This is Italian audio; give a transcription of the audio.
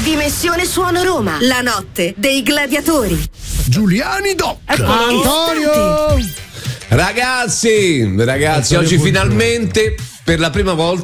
Dimensione Suono Roma, la notte dei gladiatori. Giuliani Doc. Antonio. Ragazzi, oggi finalmente per la prima volta